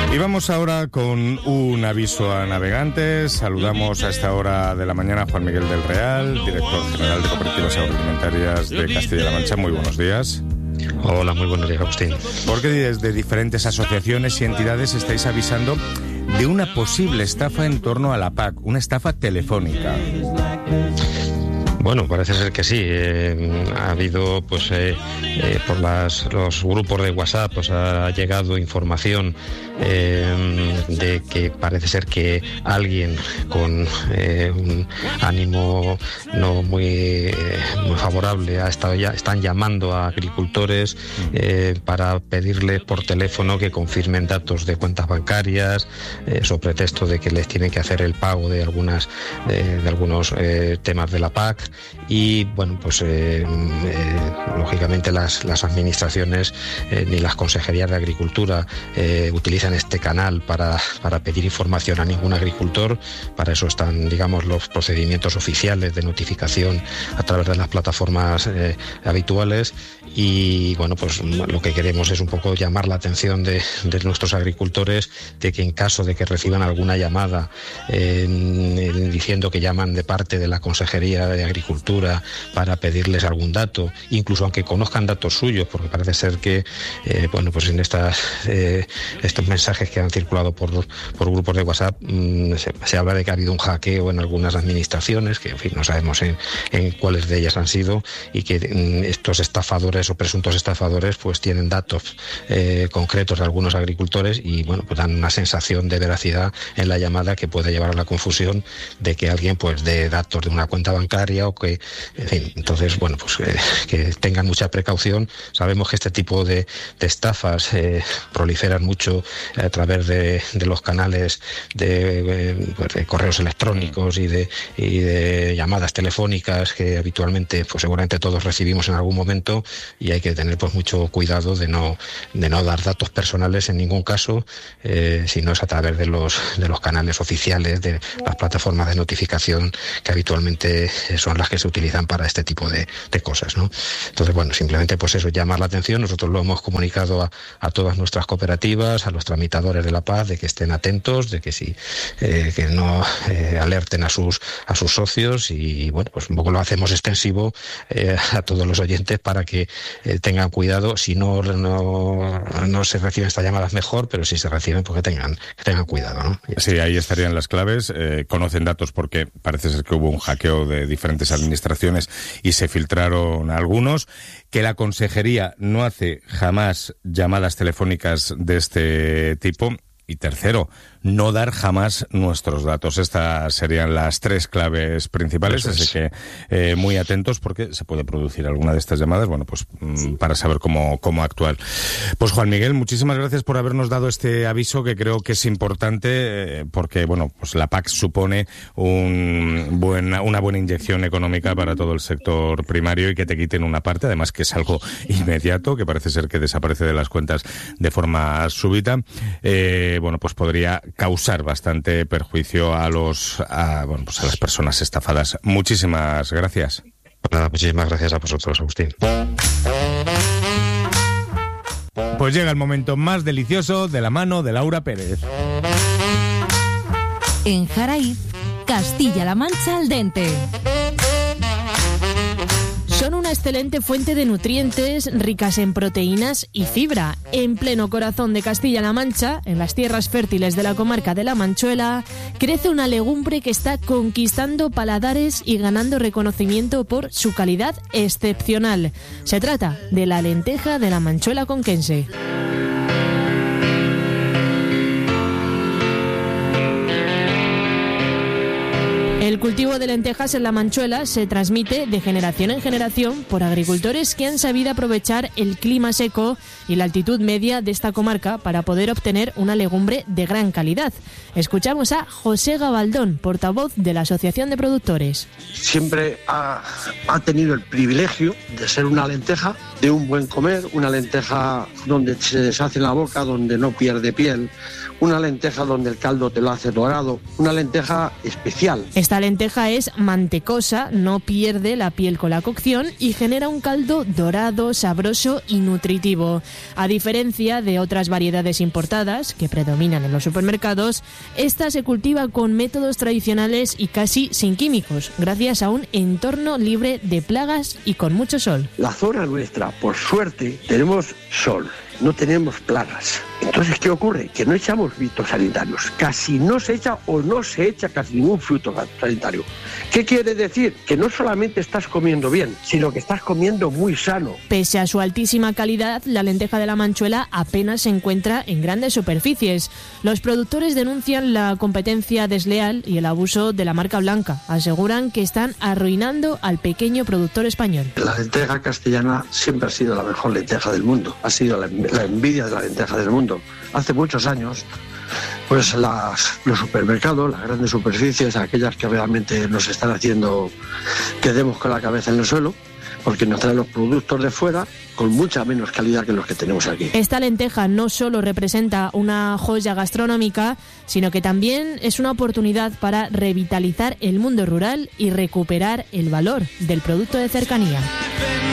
Y vamos ahora con un aviso a navegantes. Saludamos a esta hora de la mañana a Juan Miguel del Real, director general de Cooperativas Agroalimentarias de Castilla-La Mancha. Muy buenos días. Hola, muy buenos días, Agustín. Porque desde diferentes asociaciones y entidades estáis avisando de una posible estafa en torno a la PAC, una estafa telefónica. Bueno, parece ser que sí. Ha habido, por los grupos de WhatsApp, ha llegado información de que parece ser que alguien con un ánimo no muy favorable están llamando a agricultores para pedirles por teléfono que confirmen datos de cuentas bancarias, sobre pretexto de que les tienen que hacer el pago de algunos temas de la PAC. Y bueno, lógicamente las administraciones ni las consejerías de Agricultura utilizan este canal para pedir información a ningún agricultor. Para eso están, digamos, los procedimientos oficiales de notificación a través de las plataformas habituales. Y bueno, lo que queremos es un poco llamar la atención de nuestros agricultores de que en caso de que reciban alguna llamada diciendo que llaman de parte de la Consejería de Agricultura para pedirles algún dato, incluso aunque conozcan datos suyos, porque parece ser que en estos mensajes que han circulado por grupos de WhatsApp se habla de que ha habido un hackeo en algunas administraciones, que en fin no sabemos en cuáles de ellas han sido, y que estos estafadores o presuntos estafadores pues tienen datos concretos de algunos agricultores y dan una sensación de veracidad en la llamada que puede llevar a la confusión de que alguien dé datos de una cuenta bancaria o que, en fin, entonces que tengan mucha precaución. Sabemos que este tipo de estafas proliferan mucho a través de los canales de correos electrónicos y de llamadas telefónicas que habitualmente seguramente todos recibimos en algún momento, y hay que tener mucho cuidado de no dar datos personales en ningún caso, sino es a través de los canales oficiales, de las plataformas de notificación que habitualmente son las que se utilizan para este tipo de cosas, ¿no? Entonces, simplemente eso, llamar la atención. Nosotros lo hemos comunicado a todas nuestras cooperativas, a los tramitadores de la PAC, de que estén atentos, de que que no alerten a sus socios, y un poco lo hacemos extensivo a todos los oyentes para que tengan cuidado. Si no se reciben estas llamadas, mejor, pero si se reciben, que tengan cuidado, ¿no? Sí, ahí estarían las claves. Conocen datos porque parece ser que hubo un hackeo de diferentes administraciones y se filtraron algunos. Que la consejería no hace jamás llamadas telefónicas de este tipo. Y tercero, no dar jamás nuestros datos. Estas serían las tres claves principales, así que muy atentos, porque se puede producir alguna de estas llamadas, para saber cómo actuar. Pues Juan Miguel, muchísimas gracias por habernos dado este aviso, que creo que es importante, porque la PAC supone una buena inyección económica para todo el sector primario, y que te quiten una parte, además que es algo inmediato, que parece ser que desaparece de las cuentas de forma súbita. Podría causar bastante perjuicio a las personas estafadas. Muchísimas gracias. Muchísimas gracias a vosotros, Agustín. Pues llega el momento más delicioso de la mano de Laura Pérez. En Jaraíz, Castilla-La Mancha al dente. Son una excelente fuente de nutrientes ricas en proteínas y fibra. En pleno corazón de Castilla-La Mancha, en las tierras fértiles de la comarca de La Manchuela, crece una legumbre que está conquistando paladares y ganando reconocimiento por su calidad excepcional. Se trata de la lenteja de la Manchuela conquense. El cultivo de lentejas en La Manchuela se transmite de generación en generación por agricultores que han sabido aprovechar el clima seco y la altitud media de esta comarca para poder obtener una legumbre de gran calidad. Escuchamos a José Gabaldón, portavoz de la Asociación de Productores. Siempre ha tenido el privilegio de ser una lenteja de un buen comer, una lenteja donde se deshace en la boca, donde no pierde piel, una lenteja donde el caldo te lo hace dorado, una lenteja especial. Esta lenteja lenteja es mantecosa, no pierde la piel con la cocción y genera un caldo dorado, sabroso y nutritivo. A diferencia de otras variedades importadas que predominan en los supermercados, esta se cultiva con métodos tradicionales y casi sin químicos, gracias a un entorno libre de plagas y con mucho sol. La zona nuestra, por suerte, tenemos sol, no tenemos plagas. Entonces, ¿qué ocurre? Que no echamos fitosanitarios. Casi no se echa o no se echa casi ningún fitosanitario. ¿Qué quiere decir? Que no solamente estás comiendo bien, sino que estás comiendo muy sano. Pese a su altísima calidad, la lenteja de la Manchuela apenas se encuentra en grandes superficies. Los productores denuncian la competencia desleal y el abuso de la marca blanca. Aseguran que están arruinando al pequeño productor español. La lenteja castellana siempre ha sido la mejor lenteja del mundo. Ha sido la envidia de la lenteja del mundo. Hace muchos años, pues los supermercados, las grandes superficies, aquellas que realmente nos están haciendo que demos con la cabeza en el suelo, porque nos traen los productos de fuera con mucha menos calidad que los que tenemos aquí. Esta lenteja no solo representa una joya gastronómica, sino que también es una oportunidad para revitalizar el mundo rural y recuperar el valor del producto de cercanía.